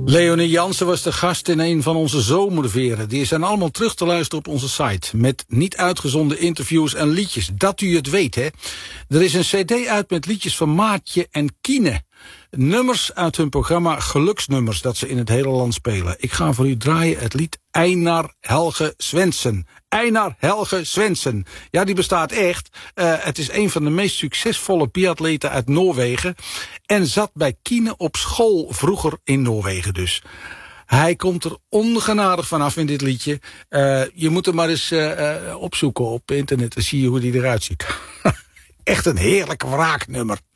Leonie Jansen was de gast in een van onze zomerveren. Die zijn allemaal terug te luisteren op onze site. Met niet uitgezonden interviews en liedjes. Dat u het weet, hè. Er is een cd uit met liedjes van Maatje en Kine. Nummers uit hun programma Geluksnummers, dat ze in het hele land spelen. Ik ga voor u draaien het lied Einar Helge Svensson. Einar Helge Svensson. Ja, die bestaat echt. Het is een van de meest succesvolle biatleten uit Noorwegen. En zat bij Kine op school, vroeger in Noorwegen dus. Hij komt er ongenadig vanaf in dit liedje. Je moet hem maar eens opzoeken op internet. Dan zie je hoe die eruit ziet. Echt een heerlijk wraaknummer.